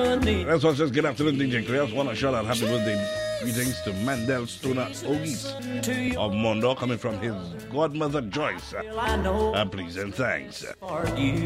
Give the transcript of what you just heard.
That's what says good afternoon, DJ Clears. Want to shout out happy birthday greetings to Mandel Stoner Ogis of Mondo, coming from his godmother Joyce. Please and thanks.